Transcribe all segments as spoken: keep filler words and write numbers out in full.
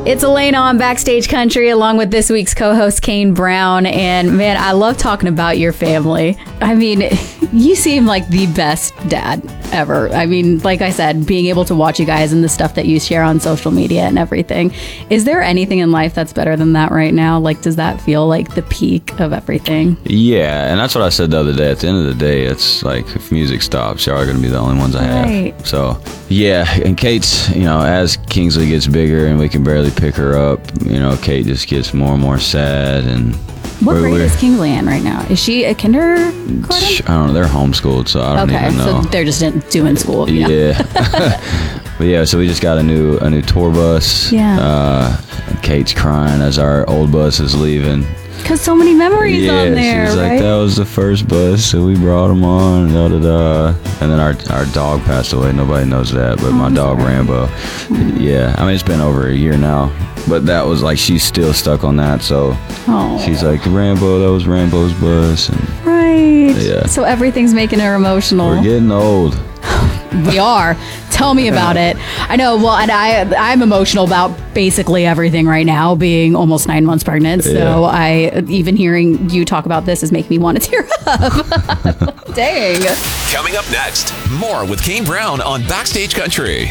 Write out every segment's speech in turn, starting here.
It's Elena on Backstage Country along with this week's co-host Kane Brown. And man, I love talking about your family. I mean, you seem like the best dad ever. I mean, like I said, being able to watch you guys and the stuff that you share on social media and everything. Is there anything in life that's better than that right now? Like, does that feel like the peak of everything? Yeah, and that's what I said the other day. At the end of the day, it's like if music stops, y'all are going to be the only ones I have. Right. So, yeah, and Kate's, you know, as Kingsley gets bigger and we can barely pick her up, you know, Kate just gets more and more sad. And what grade is Kingsley in right now? Is she a kindergarten? I don't know. They're homeschooled, so I don't okay, even know. So they're just in, doing school. Yeah. yeah. But yeah, so we just got a new a new tour bus. Yeah. Uh, Kate's crying as our old bus is leaving. Because so many memories yeah, on there, she was right? like, that was the first bus, so we brought them on, da da da. And then our our dog passed away. Nobody knows that, but oh, my I'm dog sorry. Rambo. Yeah, I mean it's been over a year now, but that was like she's still stuck on that. So oh. she's like, Rambo, that was Rambo's bus. And, right. Yeah. So everything's making her emotional. We're getting old. We are. Tell me about it. I know. Well, and I, I'm emotional about basically everything right now, being almost nine months pregnant. So yeah. I, even hearing you talk about this is making me want to tear up. Dang. Coming up next, more with Kane Brown on Backstage Country.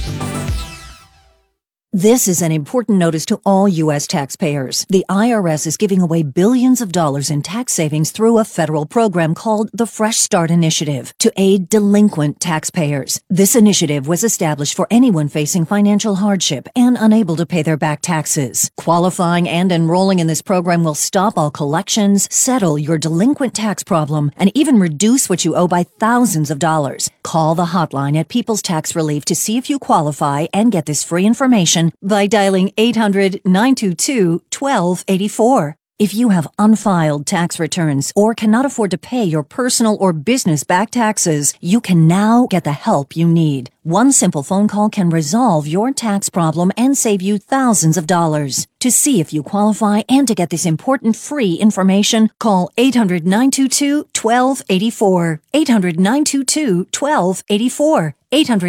This is an important notice to all U S taxpayers. The I R S is giving away billions of dollars in tax savings through a federal program called the Fresh Start Initiative to aid delinquent taxpayers. This initiative was established for anyone facing financial hardship and unable to pay their back taxes. Qualifying and enrolling in this program will stop all collections, settle your delinquent tax problem, and even reduce what you owe by thousands of dollars. Call the hotline at People's Tax Relief to see if you qualify and get this free information by dialing eight hundred, nine two two, one two eight four. If you have unfiled tax returns or cannot afford to pay your personal or business back taxes, you can now get the help you need. One simple phone call can resolve your tax problem and save you thousands of dollars. To see if you qualify and to get this important free information, call eight hundred, nine two two, one two eight four. eight hundred, nine two two, one two eight four. eight hundred